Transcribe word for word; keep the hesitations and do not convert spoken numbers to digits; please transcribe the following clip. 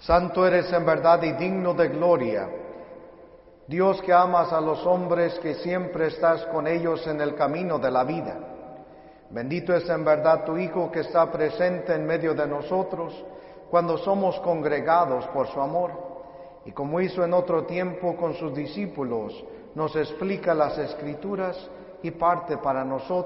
Santo eres en verdad y digno de gloria, Dios que amas a los hombres, que siempre estás con ellos en el camino de la vida. Bendito es en verdad tu Hijo que está presente en medio de nosotros cuando somos congregados por su amor, y como hizo en otro tiempo con sus discípulos, nos explica las Escrituras y parte para nosotros